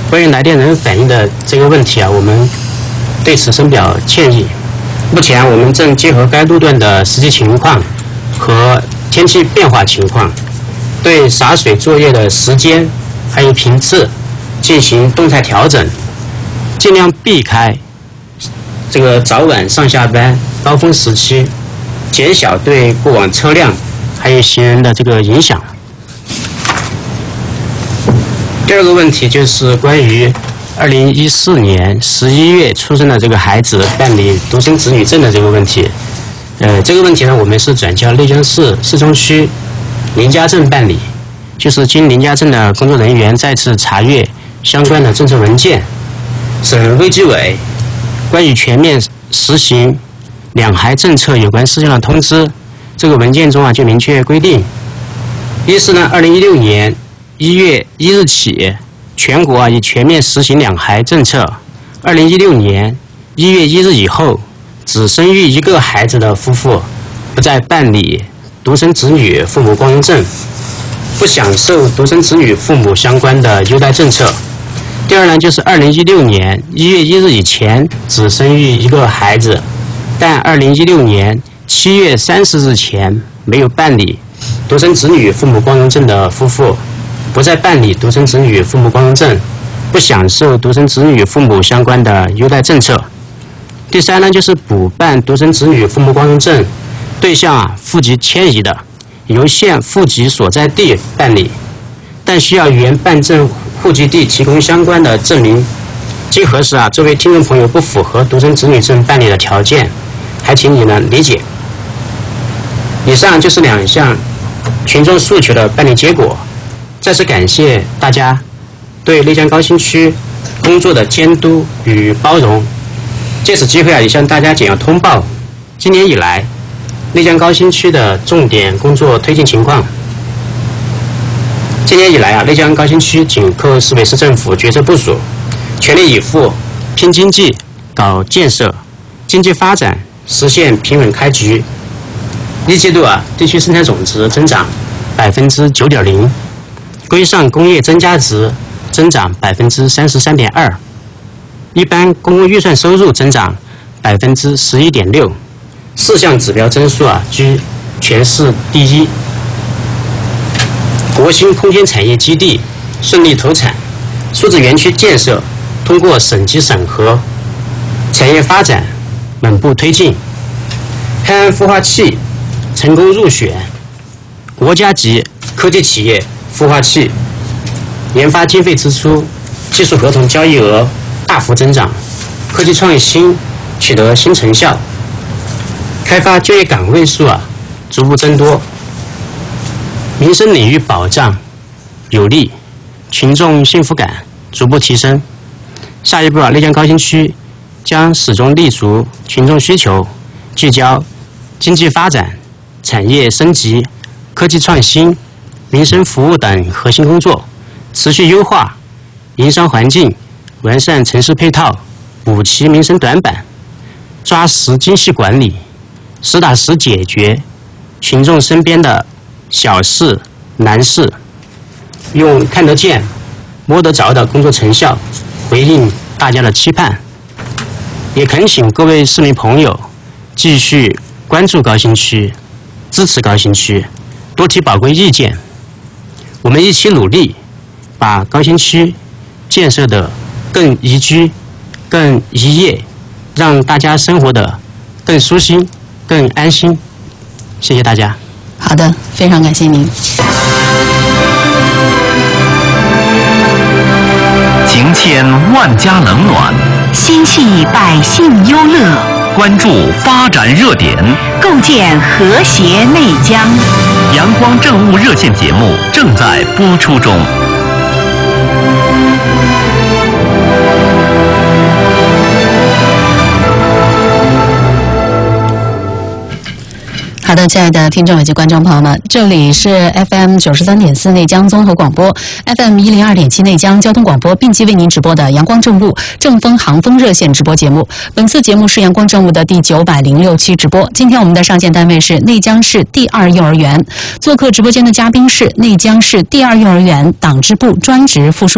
关于来电人反映的这个问题啊，我们对此深表歉意。目前我们正结合该路段的实际情况和天气变化情况，对洒水作业的时间还有频次进行动态调整，尽量避开这个早晚上下班高峰时期，减小对过往车辆还有行人的这个影响。第二个问题就是关于2014年11月出生的这个孩子办理独生子女证的这个问题。这个问题呢，我们是转交内江市市中区林家镇办理，就是经林家镇的工作人员再次查阅相关的政策文件，省卫计委关于全面实行两孩政策有关事项的通知，这个文件中啊就明确规定，一是呢2016年1月1日起，全国已全面实行两孩政策。2016年1月1日以后，只生育一个孩子的夫妇不再办理独生子女父母光荣证，不享受独生子女父母相关的优待政策。第二呢，就是2016年1月1日以前只生育一个孩子，但2016年7月30日前没有办理独生子女父母光荣证的夫妇，不再办理独生子女父母光荣证，不享受独生子女父母相关的优待政策。第三呢，就是补办独生子女父母光荣证对象户籍迁移的，由县户籍所在地办理，但需要原办证户籍地提供相关的证明。经核实啊，这位听众朋友不符合独生子女证办理的条件，还请你呢理解。以上就是2项群众诉求的办理结果。再次感谢大家对内江高新区工作的监督与包容。借此机会啊，也向大家简要通报今年以来内江高新区的重点工作推进情况。今年以来啊，内江高新区紧扣市委市政府决策部署，全力以赴拼经济、搞建设、经济发展，实现平稳开局。一季度啊，地区生产总值增长9.0%，规上工业增加值增长33.2%，一般公共预算收入增长11.6%，四项指标增速啊居全市第一。国新空间产业基地顺利投产，数字园区建设通过省级审核，产业发展稳步推进。泰安孵化器成功入选国家级科技企业孵化器，研发经费支出、技术合同交易额大幅增长，科技创新取得新成效，开发就业岗位数啊逐步增多，民生领域保障有力，群众幸福感逐步提升。下一步啊，内江高新区将始终立足群众需求，聚焦经济发展、产业升级、科技创新、民生服务等核心工作，持续优化营商环境，完善城市配套，补齐民生短板，抓实精细管理，实打实解决群众身边的小事难事，用看得见、摸得着的工作成效回应大家的期盼。也恳请各位市民朋友继续关注高新区，支持高新区，多提宝贵意见，我们一起努力，把高新区建设得更宜居、更宜业，让大家生活得更舒心、更安心。谢谢大家。 好的，非常感谢您。 情牵万家冷暖， 心系百姓忧乐， 关注发展热点， 构建和谐内江。 阳光政务热线节目正在播出中。 好的，亲爱的听众以及观众朋友们，这里是 FM 93.4内江综合广播 ，FM 102.7内江交通广播，并机为您直播的阳光政务正风航风热线直播节目。本次节目是阳光政务的第906期直播。今天我们的上线单位是内江市第2幼儿园，做客直播间的嘉宾是内江市第2幼儿园党支部专职副书